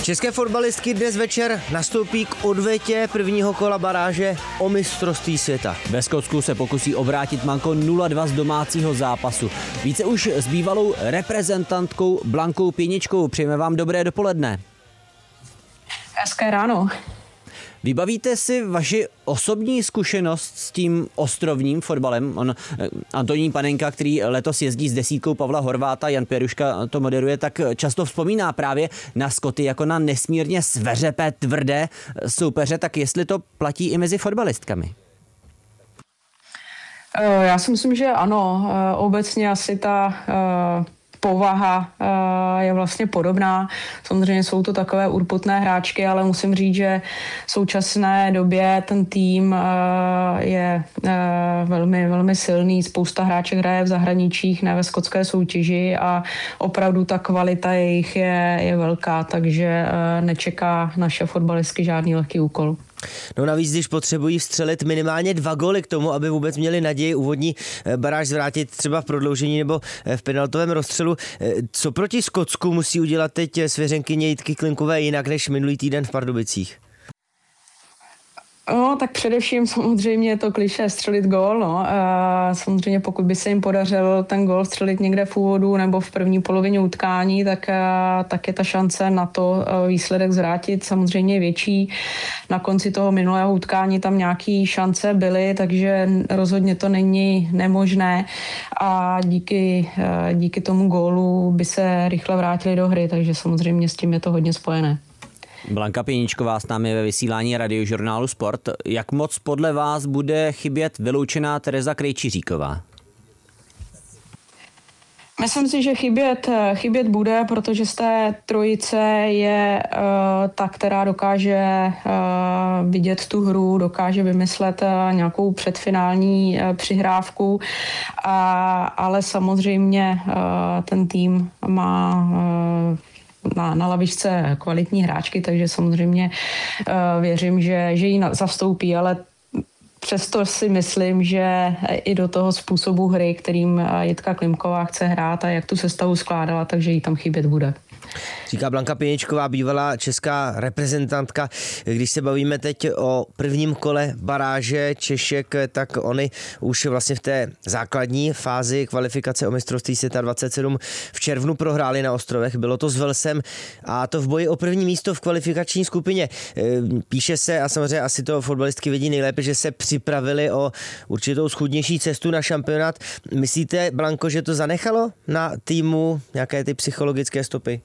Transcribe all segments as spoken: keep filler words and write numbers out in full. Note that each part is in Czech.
České fotbalistky dnes večer nastoupí k odvetě prvního kola baráže o mistrovství světa. Ve Skotsku se pokusí obrátit manko nula dva z domácího zápasu. Více už s bývalou reprezentantkou Blankou Pěničkou. Přejeme vám dobré dopoledne. Hezké ráno. Vybavíte si vaši osobní zkušenost s tím ostrovním fotbalem? On, Antonín Panenka, který letos jezdí s desítkou Pavla Horváta, Jan Pěruška to moderuje, tak často vzpomíná právě na Skoty jako na nesmírně sveřepé, tvrdé soupeře. Tak jestli to platí i mezi fotbalistkami? Já si myslím, že ano. Obecně asi ta povaha je vlastně podobná. Samozřejmě jsou to takové urputné hráčky, ale musím říct, že v současné době ten tým je velmi, velmi silný. Spousta hráček hraje v zahraničích, ne ve skotské soutěži a opravdu ta kvalita jejich je, je velká, takže nečeká naše fotbalistky žádný lehký úkol. No navíc, když potřebují vstřelit minimálně dva góly k tomu, aby vůbec měli naději úvodní baráž zvrátit třeba v prodloužení nebo v penaltovém rozstřelu. Co proti Skotsku musí udělat teď svěřenkyně Jitky Klinkové jinak než minulý týden v Pardubicích? No, tak především samozřejmě je to klišé střelit gól. No. E, samozřejmě pokud by se jim podařil ten gól střelit někde v úvodu nebo v první polovině utkání, tak, e, tak je ta šance na to e, výsledek zvrátit samozřejmě větší. Na konci toho minulého utkání tam nějaké šance byly, takže rozhodně to není nemožné a díky, e, díky tomu gólu by se rychle vrátili do hry, takže samozřejmě s tím je to hodně spojené. Blanka Pěničková s námi ve vysílání radiožurnálu Sport. Jak moc podle vás bude chybět vyloučená Tereza Krejčiříková? Myslím si, že chybět, chybět bude, protože z té trojice je uh, ta, která dokáže uh, vidět tu hru, dokáže vymyslet uh, nějakou předfinální uh, přihrávku, a, ale samozřejmě uh, ten tým má uh, Na, na lavičce kvalitní hráčky, takže samozřejmě uh, věřím, že, že ji na, zastoupí, ale přesto si myslím, že i do toho způsobu hry, kterým Jitka Klimková chce hrát a jak tu sestavu skládala, takže jí tam chybět bude. Říká Blanka Pěničková, bývalá česká reprezentantka. Když se bavíme teď o prvním kole baráže Češek, tak oni už vlastně v té základní fázi kvalifikace o mistrovství světa dvacet sedm v červnu prohráli na ostrovech. Bylo to s Walesem a to v boji o první místo v kvalifikační skupině. Píše se, a samozřejmě asi to fotbalistky vidí nejlépe, že se připravili o určitou schůdnější cestu na šampionát. Myslíte, Blanko, že to zanechalo na týmu nějaké ty psychologické stopy?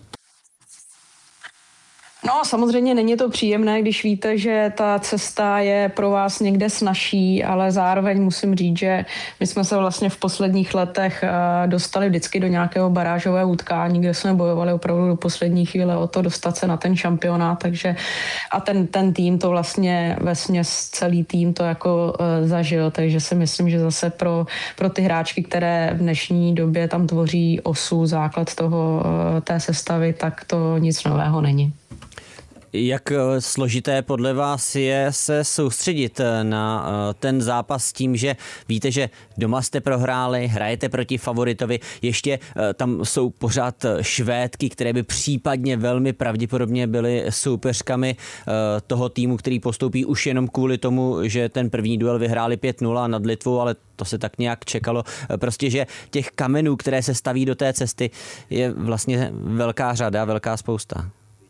No, samozřejmě není to příjemné, když víte, že ta cesta je pro vás někde snazší, ale zároveň musím říct, že my jsme se vlastně v posledních letech dostali vždycky do nějakého barážového utkání, kde jsme bojovali opravdu do poslední chvíle o to dostat se na ten šampionát, takže a ten, ten tým to vlastně vesměs celý tým to jako uh, zažil, takže si myslím, že zase pro, pro ty hráčky, které v dnešní době tam tvoří osu, základ toho, uh, té sestavy, tak to nic nového není. Jak složité podle vás je se soustředit na ten zápas s tím, že víte, že doma jste prohráli, hrajete proti favoritovi, ještě tam jsou pořád Švédky, které by případně velmi pravděpodobně byly soupeřkami toho týmu, který postoupí už jenom kvůli tomu, že ten první duel vyhráli pět nula nad Litvou, ale to se tak nějak čekalo. Prostě, že těch kamenů, které se staví do té cesty, je vlastně velká řada, velká spousta.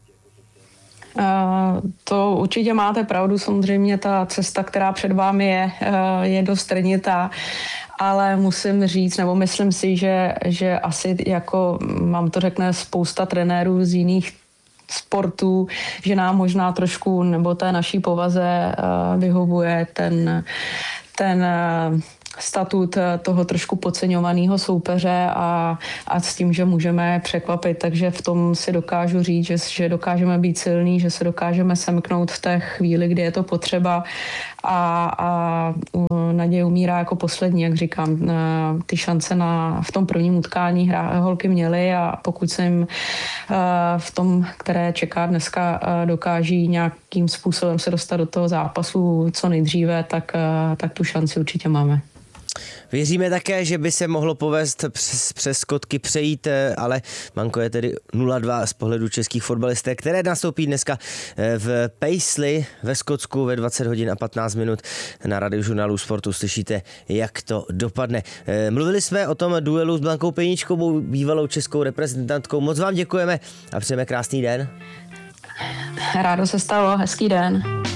Uh, to určitě máte pravdu, samozřejmě ta cesta, která před vámi je, uh, je dost trnitá, ale musím říct, nebo myslím si, že, že asi jako, mám to řekne spousta trenérů z jiných sportů, že nám možná trošku, nebo té naší povaze uh, vyhovuje ten, ten uh, statut toho trošku podceňovaného soupeře a, a s tím, že můžeme překvapit, takže v tom si dokážu říct, že, že dokážeme být silní, že se dokážeme semknout v té chvíli, kdy je to potřeba a, a naděje umírá jako poslední, jak říkám. Ty šance na, v tom prvním utkání hra, holky měly a pokud se jim v tom, které čeká dneska, dokáží nějakým způsobem se dostat do toho zápasu co nejdříve, tak, tak tu šanci určitě máme. Věříme také, že by se mohlo povést přes, přes kotky přejít, ale manko je tedy nula dva z pohledu českých fotbalistek, které nastoupí dneska v Paisley ve Skotsku ve dvacet hodin a patnáct minut. Na Radiožurnálu Sportu slyšíte, jak to dopadne. Mluvili jsme o tom duelu s Blankou Pěničkovou, bývalou českou reprezentantkou. Moc vám děkujeme a přejeme krásný den. Rádo se stalo, hezký den.